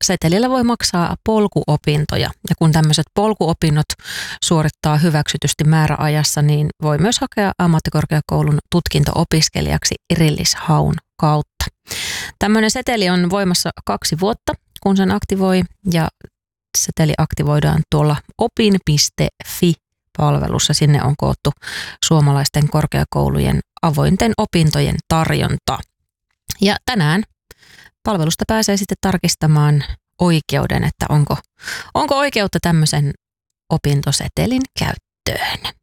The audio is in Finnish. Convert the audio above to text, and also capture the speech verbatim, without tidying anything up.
setelillä voi maksaa polkuopintoja. Ja kun tämmöiset polkuopinnot suorittaa hyväksytysti määräajassa, niin voi myös hakea ammattikorkeakoulun tutkinto-opiskelijaksi erillishaun kautta. Tämmöinen seteli on voimassa kaksi vuotta, kun sen aktivoi, ja seteli aktivoidaan tuolla opin piste fi-palvelussa. Sinne on koottu suomalaisten korkeakoulujen avointen opintojen tarjonta. Ja tänään palvelusta pääsee sitten tarkistamaan oikeuden, että onko, onko oikeutta tämmöisen opintosetelin käyttöön.